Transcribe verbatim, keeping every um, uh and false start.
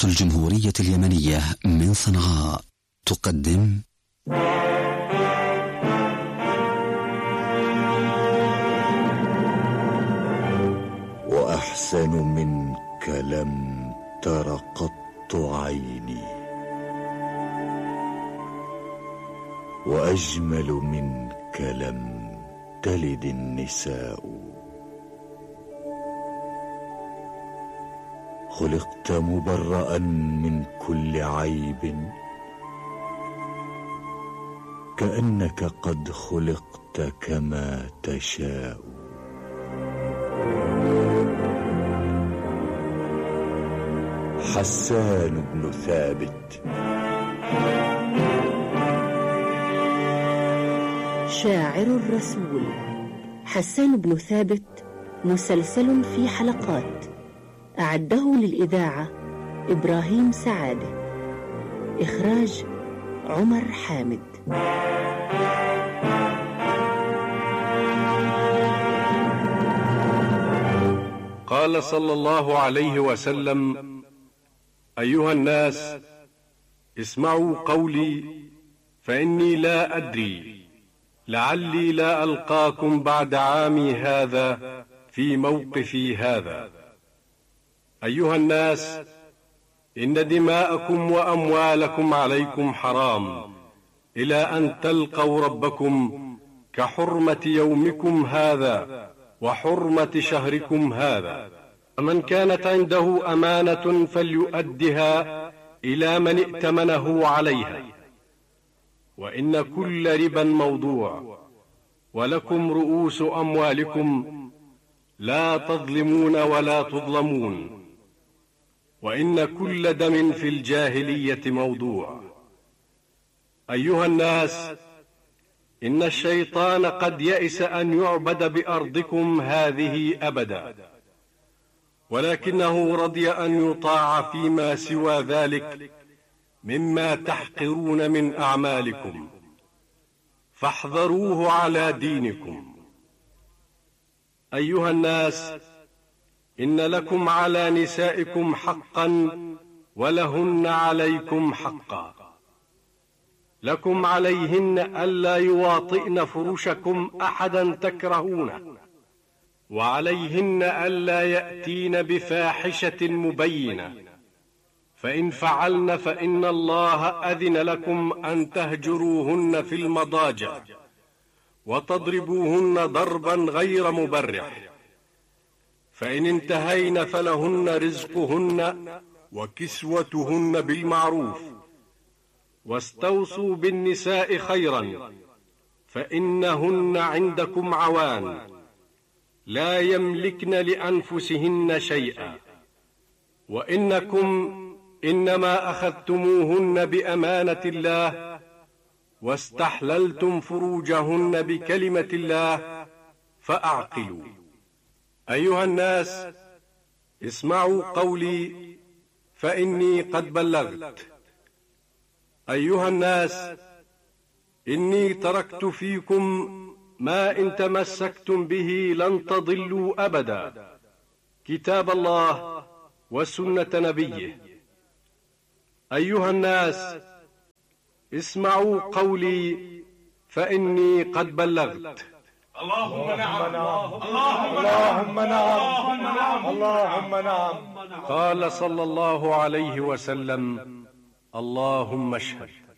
الجمهورية اليمنية من صنعاء تقدم وأحسن منك لم تر قط عيني، وأجمل منك لم تلد النساء. خلقت مبرأ من كل عيب، كأنك قد خلقت كما تشاء. حسان بن ثابت. شاعر الرسول حسان بن ثابت مسلسل في حلقات، أعده للإذاعة إبراهيم سعادة، إخراج عمر حامد. قال صلى الله عليه وسلم: أيها الناس، اسمعوا قولي فإني لا أدري، لعلي لا ألقاكم بعد عامي هذا في موقفي هذا. أيها الناس، إن دماءكم وأموالكم عليكم حرام إلى أن تلقوا ربكم، كحرمة يومكم هذا وحرمة شهركم هذا. فمن كانت عنده أمانة فليؤدها إلى من ائتمنه عليها، وإن كل ربا موضوع، ولكم رؤوس أموالكم لا تظلمون ولا تظلمون، وإن كل دم في الجاهلية موضوع. أيها الناس، إن الشيطان قد يئس أن يعبد بأرضكم هذه أبدا، ولكنه رضي أن يطاع فيما سوى ذلك مما تحقرون من أعمالكم، فاحذروه على دينكم. أيها الناس، إن لكم على نسائكم حقا ولهن عليكم حقا. لكم عليهن ألا يواطئن فرشكم أحدا تكرهونه، وعليهن ألا يأتين بفاحشة مبينة، فإن فعلن فإن الله أذن لكم أن تهجروهن في المضاجع وتضربوهن ضربا غير مبرح، فإن انتهين فلهن رزقهن وكسوتهن بالمعروف. واستوصوا بالنساء خيرا، فإنهن عندكم عوان لا يملكن لأنفسهن شيئا، وإنكم إنما أخذتموهن بأمانة الله، واستحللتم فروجهن بكلمة الله، فأعقلوا. أيها الناس، اسمعوا قولي فإني قد بلغت. أيها الناس، إني تركت فيكم ما إن تمسكتم به لن تضلوا أبدا، كتاب الله وسنة نبيه. أيها الناس، اسمعوا قولي فإني قد بلغت. اللهم نعم، اللهم نعم، اللهم نعم. قال صلى الله عليه وسلم: اللهم اشهد.